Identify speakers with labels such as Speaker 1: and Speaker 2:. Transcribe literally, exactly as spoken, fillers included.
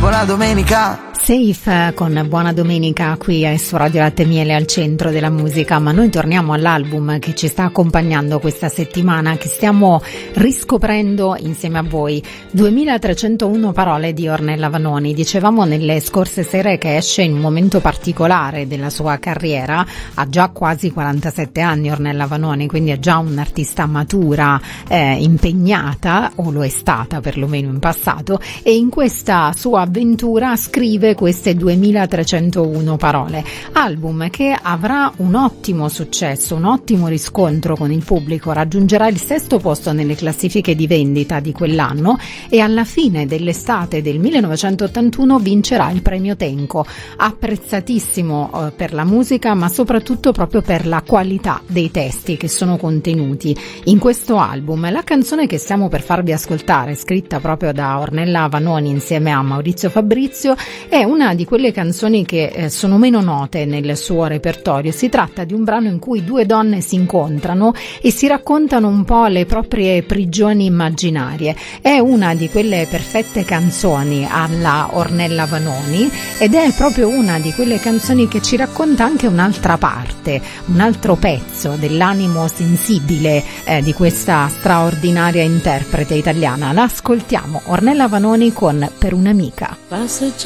Speaker 1: buona domenica.
Speaker 2: Safe con Buona Domenica qui su Radio Latte e Miele al centro della musica, ma noi torniamo all'album che ci sta accompagnando questa settimana, che stiamo riscoprendo insieme a voi. duemilatrecentouno parole di Ornella Vanoni. Dicevamo nelle scorse sere che esce in un momento particolare della sua carriera, ha già quasi quarantasette anni Ornella Vanoni, quindi è già un'artista matura, eh, impegnata, o lo è stata perlomeno in passato, e in questa sua avventura scrive queste duemilatrecentouno parole, album che avrà un ottimo successo, un ottimo riscontro con il pubblico, raggiungerà il sesto posto nelle classifiche di vendita di quell'anno e alla fine dell'estate del millenovecentottantuno vincerà il premio Tenco, apprezzatissimo eh, per la musica, ma soprattutto proprio per la qualità dei testi che sono contenuti in questo album. La canzone che stiamo per farvi ascoltare, scritta proprio da Ornella Vanoni insieme a Maurizio Fabrizio, è una di quelle canzoni che eh, sono meno note nel suo repertorio. Si tratta di un brano in cui due donne si incontrano e si raccontano un po' le proprie prigioni immaginarie. È una di quelle perfette canzoni alla Ornella Vanoni ed è proprio una di quelle canzoni che ci racconta anche un'altra parte, un altro pezzo dell'animo sensibile eh, di questa straordinaria interprete italiana. L'ascoltiamo, Ornella Vanoni con Per un'amica.
Speaker 3: Passeggiare